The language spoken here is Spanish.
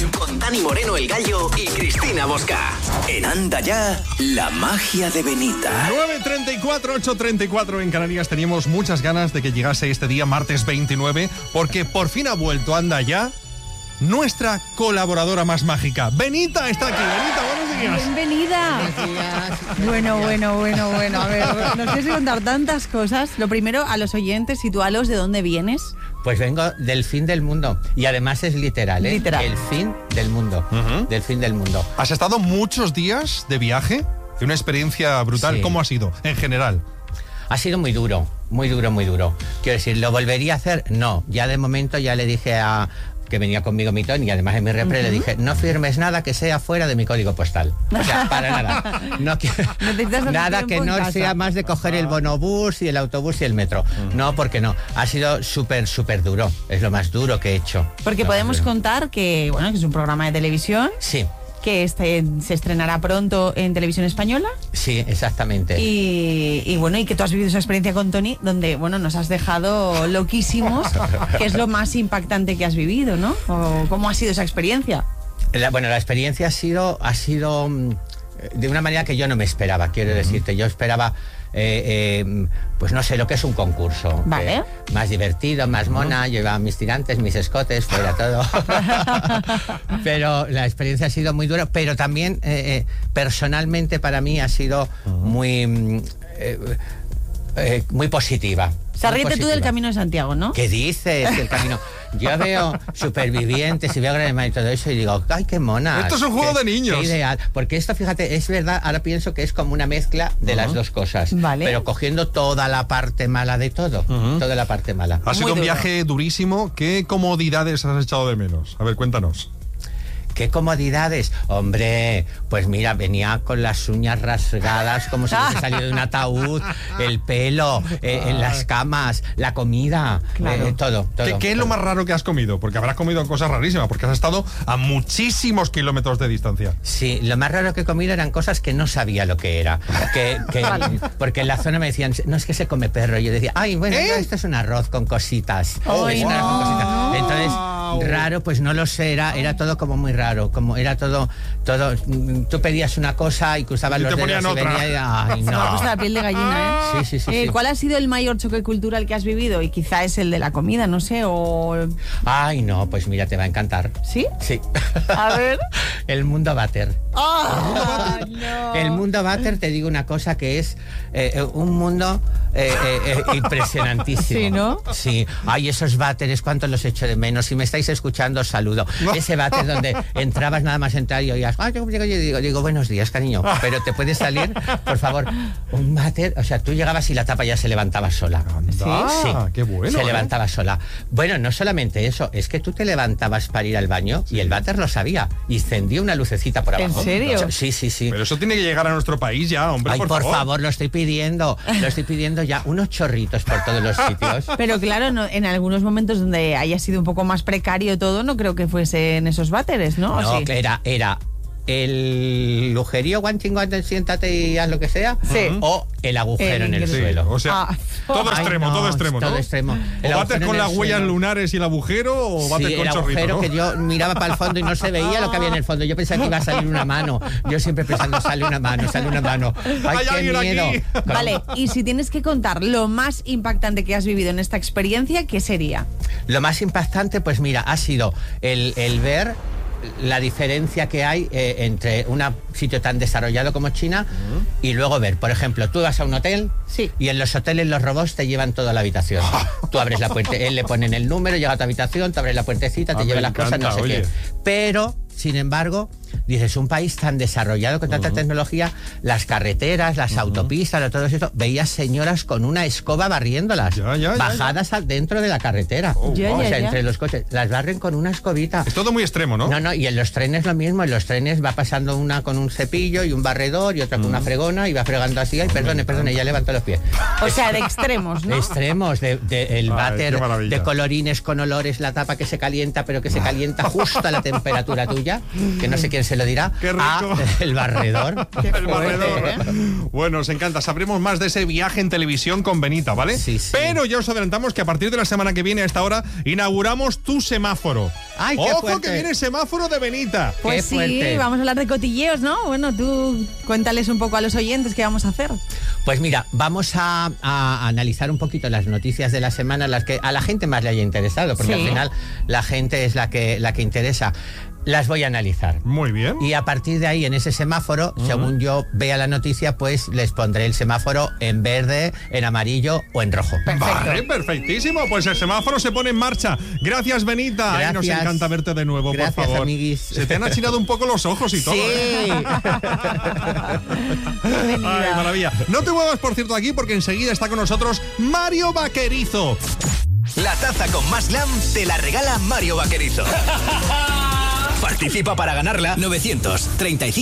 con Dani Moreno el Gallo y Cristina Bosca. En Anda Ya, la magia de Benita. 9:34, 8:34 en Canarias. Teníamos muchas ganas de que llegase este día, martes 29, porque por fin ha vuelto Anda Ya nuestra colaboradora más mágica. Benita está aquí. Benita, buenos días. Bienvenida. Bueno. A ver, nos tienes que contar tantas cosas. Lo primero, a los oyentes, sitúalos de dónde vienes. Pues vengo del fin del mundo. Y además es literal, ¿eh? Literal. El fin del mundo. Del fin del mundo. ¿Has estado muchos días de viaje? Una experiencia brutal. Sí. ¿Cómo ha sido, en general? Ha sido muy duro. Quiero decir, ¿lo volvería a hacer? No. Ya de momento ya le dije a... que venía conmigo mi Tony, y además en mi repre le dije, no firmes nada que sea fuera de mi código postal. O sea, para nada. No nada que no sea más de coger el bonobús y el autobús y el metro. No, porque no. Ha sido súper duro. Es lo más duro que he hecho. Porque podemos contar que, bueno, que es un programa de televisión. Sí. Que se estrenará pronto en Televisión Española. Sí, exactamente. Y bueno, y que tú has vivido esa experiencia con Tony, donde, bueno, nos has dejado loquísimos, que es lo más impactante que has vivido, ¿no? ¿O cómo ha sido esa experiencia? La experiencia ha sido de una manera que yo no me esperaba, quiero decirte. Yo esperaba, pues no sé, lo que es un concurso. Vale. Más divertido, más mona, llevaba mis tirantes, mis escotes, fuera todo. Pero la experiencia ha sido muy dura, pero también personalmente para mí ha sido muy positiva. O sea, ríete tú del Camino de Santiago, ¿no? ¿Qué dices? El camino. Yo veo Supervivientes y veo Gran Hermano y todo eso y digo, ¡ay, qué mona! Esto es un juego de niños. Qué ideal. Porque esto, fíjate, es verdad, ahora pienso que es como una mezcla de las dos cosas. Vale. Pero cogiendo toda la parte mala de todo. Toda la parte mala. Ha sido un viaje durísimo. ¿Qué comodidades has echado de menos? A ver, cuéntanos. ¿Qué comodidades? Hombre, pues mira, venía con las uñas rasgadas como si hubiese salido de un ataúd, el pelo, en las camas, la comida, Claro. todo. ¿Qué es lo más raro que has comido? Porque habrás comido cosas rarísimas, porque has estado a muchísimos kilómetros de distancia. Sí, lo más raro que he comido eran cosas que no sabía lo que era. Porque en la zona me decían, no, es que se come perro. Y yo decía, ay, bueno, no, esto es un arroz con cositas. Es un arroz con cositas. Entonces, raro, pues no lo sé, era todo como muy raro. Como era todo, tú pedías una cosa y cruzabas los dedos y venía y, ay, Se me ha no. puesto la piel de gallina, ¿eh? Sí. ¿Cuál ha sido el mayor choque cultural que has vivido? Y quizá es el de la comida, no sé, o... Ay, no, pues mira, te va a encantar. ¿Sí? Sí. A ver. El mundo váter. No. El mundo váter, te digo una cosa que es un mundo impresionantísimo. Sí, ¿no? Sí. Ay, esos váteres, cuánto los echo de menos. Si me estáis escuchando, os saludo. Ese váter donde entrabas nada más entrar y oías, yo digo, buenos días, cariño, pero te puedes salir, por favor. Un váter, o sea, tú llegabas y la tapa ya se levantaba sola. ¿Sí? Qué bueno. Se levantaba sola. Bueno, no solamente eso, es que tú te levantabas para ir al baño y el váter lo sabía y encendía una lucecita por abajo. ¿En serio? Sí. Pero eso tiene que llegar a nuestro país ya, hombre. Ay, por favor, lo estoy pidiendo ya, unos chorritos por todos los sitios. Pero claro, no, en algunos momentos donde haya sido un poco más precario todo, no creo que fuesen esos váteres, ¿no? No, ¿sí? que era el lujerío, guanchín, siéntate y haz lo que sea, o el agujero en el suelo. O sea, todo extremo, ¿no? Todo extremo. ¿O bates con las huellas lunares y el agujero o bates con el chorrito, agujero, ¿no? que yo miraba para el fondo y no se veía lo que había en el fondo. Yo pensaba que iba a salir una mano. Yo siempre pensando, sale una mano. ¡Ay, qué miedo! Aquí. Vale, y si tienes que contar lo más impactante que has vivido en esta experiencia, ¿qué sería? Lo más impactante, pues mira, ha sido el ver la diferencia que hay entre un sitio tan desarrollado como China y luego ver, por ejemplo, tú vas a un hotel y en los hoteles los robots te llevan toda la habitación. Tú abres la puerta, él le ponen el número, llega a tu habitación, te abres la puertecita, te lleva las cosas, no sé qué. Pero, sin embargo, dices, un país tan desarrollado con tanta tecnología, las carreteras, las autopistas, todo eso, veías señoras con una escoba barriéndolas, bajadas dentro de la carretera. Entre los coches, las barren con una escobita. Es todo muy extremo, ¿no? No, y en los trenes lo mismo, en los trenes va pasando una con un cepillo y un barredor y otra con una fregona y va fregando así, ay, perdone, ya levanto los pies. O sea, de extremos, ¿no? Extremos, el váter de colorines con olores, la tapa que se calienta, pero que se calienta justo a la temperatura tuya, que no sé quién se lo dirá. ¡Qué rico! El barredor. El barredor. Bueno, os encanta. Sabremos más de ese viaje en televisión con Benita, ¿vale? Sí. Pero ya os adelantamos que a partir de la semana que viene a esta hora inauguramos tu semáforo. ¡Ay, qué ¡Ojo fuerte! que viene semáforo de Benita! Pues Qué sí, fuerte. vamos a hablar de cotilleos, ¿no? Bueno, tú cuéntales un poco a los oyentes qué vamos a hacer. Pues mira, vamos a analizar un poquito las noticias de la semana, las que a la gente más le haya interesado, porque Sí. al final la gente es la que interesa. Las voy a analizar. Muy bien. Y a partir de ahí, en ese semáforo, según yo vea la noticia, pues les pondré el semáforo en verde, en amarillo o en rojo. Vale, perfectísimo. Pues el semáforo se pone en marcha. Gracias, Benita. Ay, nos Gracias. encanta verte de nuevo, Gracias, por favor. amiguis. Se te han achinado un poco los ojos y todo. Sí. Ay, maravilla. No te muevas, por cierto, aquí porque enseguida está con nosotros Mario Vaquerizo. La taza con más glam te la regala Mario Vaquerizo. Participa para ganarla 935